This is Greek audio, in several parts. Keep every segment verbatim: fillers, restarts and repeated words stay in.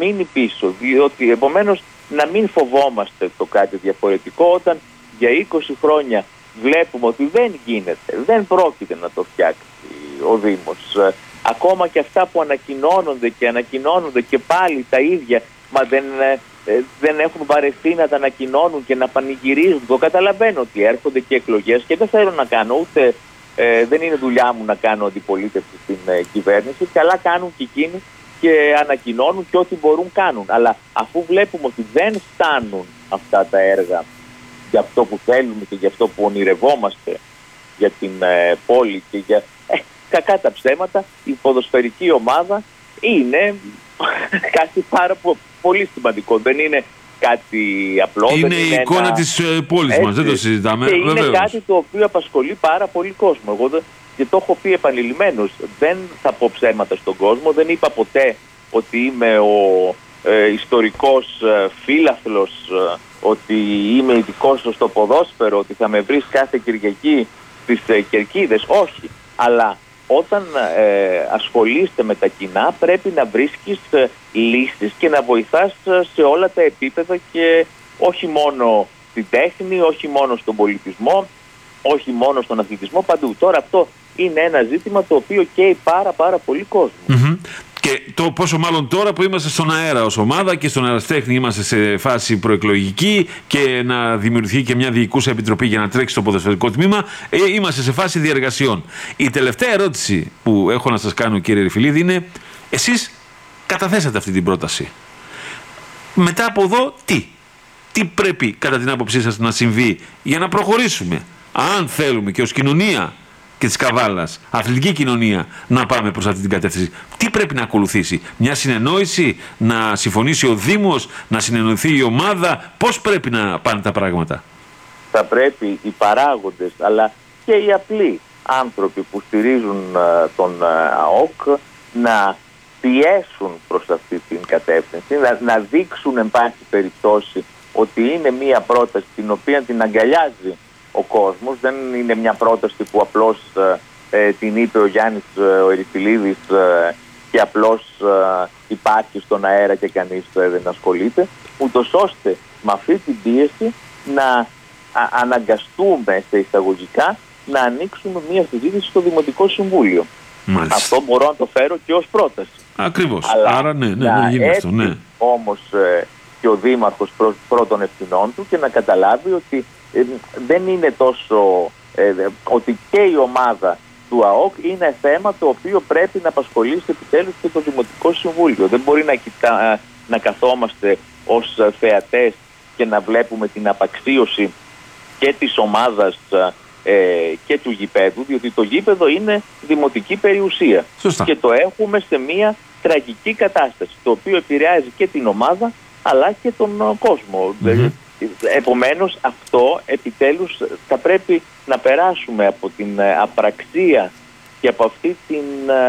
μείνει πίσω. Διότι επομένως να μην φοβόμαστε το κάτι διαφορετικό όταν για είκοσι χρόνια βλέπουμε ότι δεν γίνεται, δεν πρόκειται να το φτιάξει ο Δήμος. Ακόμα και αυτά που ανακοινώνονται και ανακοινώνονται και πάλι τα ίδια, μα δεν, δεν έχουν βαρεθεί να τα ανακοινώνουν και να πανηγυρίζουν. Το καταλαβαίνω ότι έρχονται και εκλογές και δεν θέλω να κάνω ούτε, ε, δεν είναι δουλειά μου να κάνω αντιπολίτευση στην ε, κυβέρνηση. Καλά κάνουν και εκείνοι και ανακοινώνουν και ό,τι μπορούν κάνουν. Αλλά αφού βλέπουμε ότι δεν φτάνουν αυτά τα έργα για αυτό που θέλουμε και για αυτό που ονειρευόμαστε για την ε, πόλη και για... Ε, κακά τα ψέματα, η ποδοσφαιρική ομάδα είναι κάτι πάρα πο, πολύ σημαντικό. Δεν είναι κάτι απλό. Είναι δεν η είναι εικόνα ένα... της πόλης μας, δεν το συζητάμε. Και βεβαίως. είναι κάτι το οποίο απασχολεί πάρα πολύ κόσμο. Εγώ δεν, και το έχω πει επανειλημμένως, δεν θα πω ψέματα στον κόσμο, δεν είπα ποτέ ότι είμαι ο ε, ιστορικός ε, φίλαθλος, ε, ότι είμαι ειδικός στο ποδόσφαιρο, ότι θα με βρεις κάθε Κυριακή στις ε, Κερκίδες. Όχι, αλλά όταν ε, ασχολείστε με τα κοινά πρέπει να βρίσκεις ε, λύσεις και να βοηθάς ε, σε όλα τα επίπεδα και όχι μόνο στην τέχνη, όχι μόνο στον πολιτισμό, όχι μόνο στον αθλητισμό, παντού. Τώρα αυτό είναι ένα ζήτημα το οποίο καίει πάρα πάρα πολύ κόσμο. Mm-hmm. Και το πόσο μάλλον τώρα που είμαστε στον αέρα ως ομάδα και στον Αεραστέχνη είμαστε σε φάση προεκλογική και να δημιουργηθεί και μια διοικούσα επιτροπή για να τρέξει το ποδοσφαιρικό τμήμα, ε, είμαστε σε φάση διεργασιών. Η τελευταία ερώτηση που έχω να σας κάνω, κύριε Ρηφιλίδη, είναι εσείς καταθέσατε αυτή την πρόταση. Μετά από εδώ τι? Τι πρέπει κατά την άποψή σας να συμβεί για να προχωρήσουμε, αν θέλουμε και ως κοινωνία και της Καβάλας, αθλητική κοινωνία, να πάμε προς αυτή την κατεύθυνση? Τι πρέπει να ακολουθήσει? Μια συνεννόηση, να συμφωνήσει ο Δήμος, να συνεννοηθεί η ομάδα? Πώς πρέπει να πάνε τα πράγματα? Θα πρέπει οι παράγοντες, αλλά και οι απλοί άνθρωποι που στηρίζουν uh, τον uh, ΑΟΚ να πιέσουν προς αυτή την κατεύθυνση, να, να δείξουν εν πάση περιπτώσει ότι είναι μια πρόταση την οποία την αγκαλιάζει ο κόσμος, δεν είναι μια πρόταση που απλώς ε, την είπε ο Γιάννης ε, ο Ερυφιλίδης ε, και απλώς ε, υπάρχει στον αέρα και κανείς ε, δεν ασχολείται, ούτως ώστε με αυτή την πίεση να α, αναγκαστούμε σε εισαγωγικά να ανοίξουμε μια συζήτηση στο Δημοτικό Συμβούλιο. Μάλιστα. Αυτό μπορώ να το φέρω και ως πρόταση. Ακριβώς. Αλλά άρα ναι, ναι, ναι, γίνει αυτό, ναι. Όμως ε, και ο Δήμαρχος πρω, πρώτων ευθυνών του και να καταλάβει ότι ε, δεν είναι τόσο ε, ότι και η ομάδα του ΑΟΚ είναι θέμα το οποίο πρέπει να απασχολήσει επιτέλους και το Δημοτικό Συμβούλιο. Δεν μπορεί να, κοιτά, να καθόμαστε ως θεατές και να βλέπουμε την απαξίωση και της ομάδας ε, και του γηπέδου, διότι το γήπεδο είναι δημοτική περιουσία. Σωστά. Και το έχουμε σε μια τραγική κατάσταση, το οποίο επηρεάζει και την ομάδα αλλά και τον κόσμο. Mm-hmm. Επομένως αυτό επιτέλους θα πρέπει να περάσουμε από την απραξία και από αυτή την,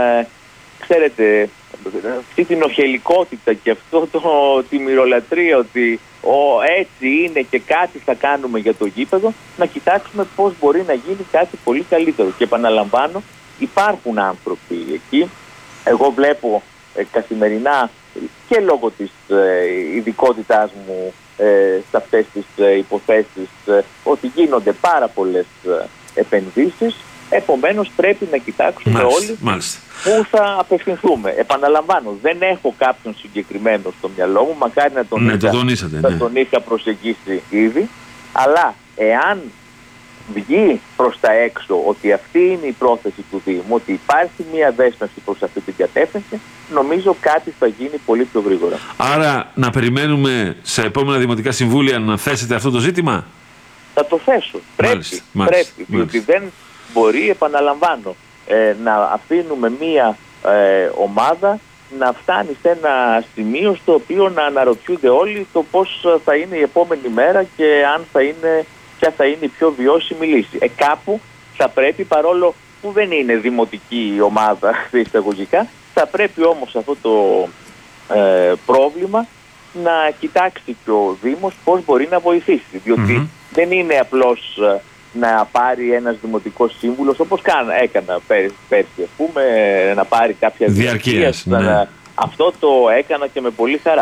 ξέρετε, αυτή την οχελικότητα και αυτό το, τη μυρολατρεία ότι ο, έτσι είναι και κάτι θα κάνουμε για το γήπεδο, να κοιτάξουμε πώς μπορεί να γίνει κάτι πολύ καλύτερο. Και επαναλαμβάνω, υπάρχουν άνθρωποι εκεί. Εγώ βλέπω ε, καθημερινά και λόγω της ε, ειδικότητάς μου ε, σε αυτές τις ε, υποθέσεις ε, ότι γίνονται πάρα πολλές ε, επενδύσεις. Επομένως πρέπει να κοιτάξουμε μάλιστα, όλοι μάλιστα. πού θα απευθυνθούμε. Επαναλαμβάνω, δεν έχω κάποιον συγκεκριμένο στο μυαλό μου, μακάρι να τον, ναι, είχα, το τονίσατε, θα ναι. τον είχα προσεγγίσει ήδη, αλλά εάν βγει προς τα έξω ότι αυτή είναι η πρόθεση του Δήμου, ότι υπάρχει μια δέσμευση προς αυτή την κατεύθυνση, νομίζω κάτι θα γίνει πολύ πιο γρήγορα. Άρα να περιμένουμε σε επόμενα Δημοτικά Συμβούλια να θέσετε αυτό το ζήτημα? Θα το θέσω. Πρέπει, μάλιστα, μάλιστα, πρέπει διότι δεν μπορεί, επαναλαμβάνω, ε, να αφήνουμε μια ε, ομάδα να φτάνει σε ένα σημείο στο οποίο να αναρωτιούνται όλοι το πώς θα είναι η επόμενη μέρα και αν θα είναι, ποια θα είναι η πιο βιώσιμη λύση. Ε, κάπου θα πρέπει, παρόλο που δεν είναι δημοτική ομάδα εισαγωγικά, θα πρέπει όμως αυτό το ε, πρόβλημα να κοιτάξει και ο Δήμος πώς μπορεί να βοηθήσει. Διότι mm-hmm. δεν είναι απλώς ε, να πάρει ένας δημοτικός σύμβουλος, όπως κάνα, έκανα πέρσι, πέρσι, ας πούμε, να πάρει κάποια διαρκείας. Ναι. Αυτό το έκανα και με πολύ χαρά.